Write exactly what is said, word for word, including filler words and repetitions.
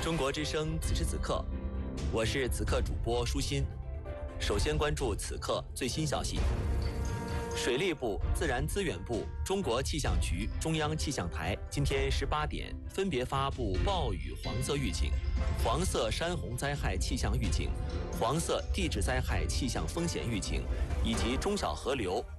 中国之声此时此刻，我是此刻主播舒心。首先关注此刻最新消息。水利部、自然资源部、中国气象局、中央气象台今天十八点分别发布暴雨黄色预警、黄色山洪灾害气象预警、黄色地质灾害气象风险预警以及中小河流